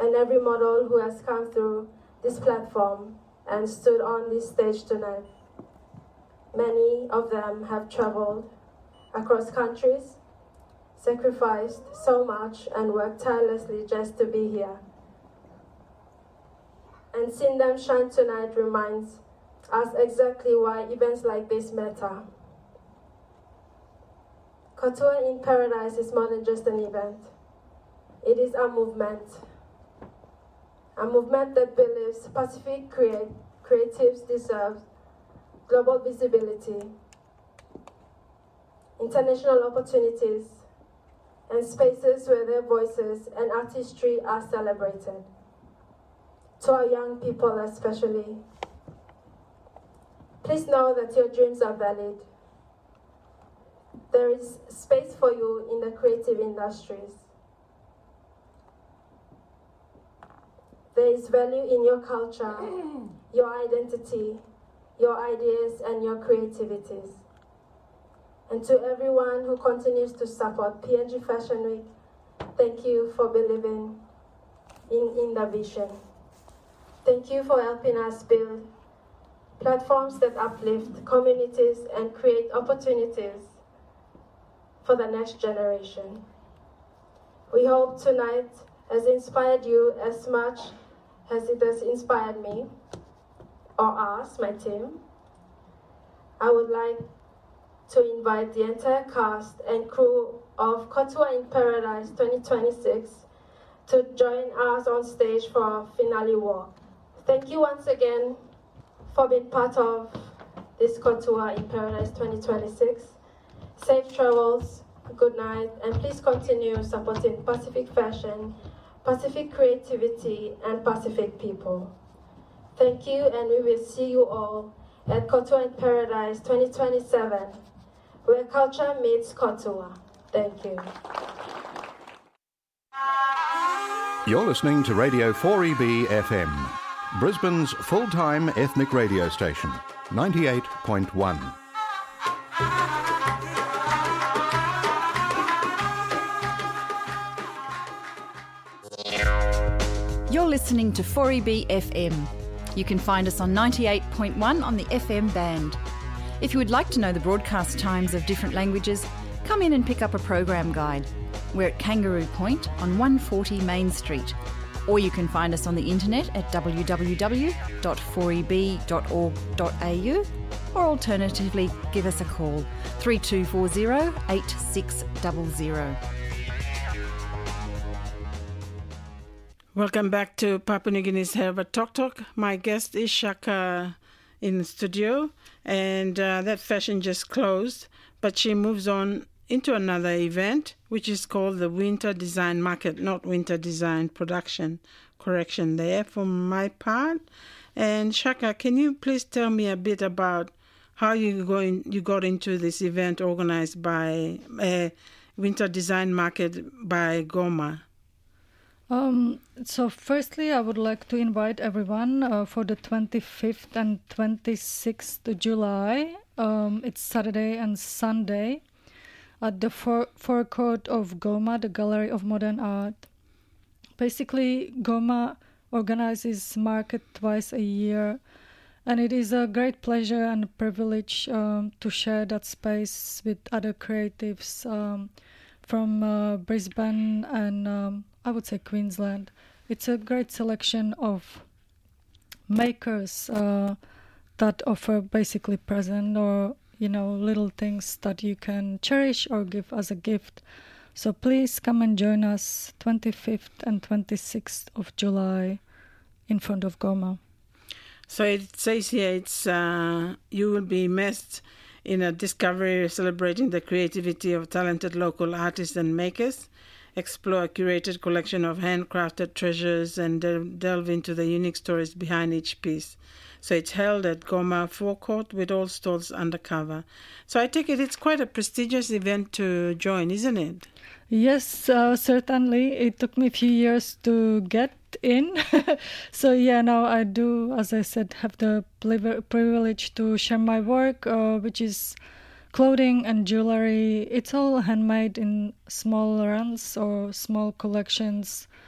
and every model who has come through this platform and stood on this stage tonight. Many of them have traveled across countries, sacrificed so much, and worked tirelessly just to be here. And seeing them shine tonight reminds us exactly why events like this matter. Couture in Paradise is more than just an event. It is a movement that believes Pacific creatives deserve global visibility, international opportunities, and spaces where their voices and artistry are celebrated. To our young people especially, please know that your dreams are valid. There is space for you in the creative industries. There is value in your culture, your identity, your ideas, and your creativities. And to everyone who continues to support PNG Fashion Week, thank you for believing in the vision. Thank you for helping us build platforms that uplift communities and create opportunities for the next generation. We hope tonight has inspired you as much as it has inspired me, or us, my team. I would like to invite the entire cast and crew of Couture in Paradise 2026 to join us on stage for our finale walk. Thank you once again for being part of this Couture in Paradise 2026. Safe travels, good night, and please continue supporting Pacific fashion, Pacific creativity, and Pacific people. Thank you, and we will see you all at Couture in Paradise 2027, where culture meets couture. Thank you. You're listening to Radio 4EB FM, Brisbane's full-time ethnic radio station, 98.1. You're listening to 4EB FM. You can find us on 98.1 on the FM band. If you would like to know the broadcast times of different languages, come in and pick up a program guide. We're at Kangaroo Point on 140 Main Street. Or you can find us on the internet at www.4eb.org.au, or alternatively give us a call 3240 8600. Welcome back to Papua New Guinea's Herba Tok Tok. My guest is Shaka in the studio, and that fashion just closed, but she moves on into another event, which is called the Winter Design Market, not Winter Design Production. Correction there from my part. And Shaka, can you please tell me a bit about how you got into this event organized by Winter Design Market by Goma? So firstly, I would like to invite everyone for the 25th and 26th of July. It's Saturday and Sunday at the forecourt of Goma, the Gallery of Modern Art. Basically, Goma organizes market twice a year, and it is a great pleasure and a privilege to share that space with other creatives from Brisbane and I would say Queensland. It's a great selection of makers that offer basically present or, little things that you can cherish or give as a gift. So please come and join us 25th and 26th of July in front of Goma. So it says here it's you will be immersed in a discovery celebrating the creativity of talented local artists and makers, explore a curated collection of handcrafted treasures, and delve into the unique stories behind each piece. So it's held at Goma Forecourt with all stalls undercover. So I take it it's quite a prestigious event to join, isn't it? Yes, certainly. It took me a few years to get in. So now I do, as I said, have the privilege to share my work, which is clothing and jewelry. It's all handmade in small runs or small collections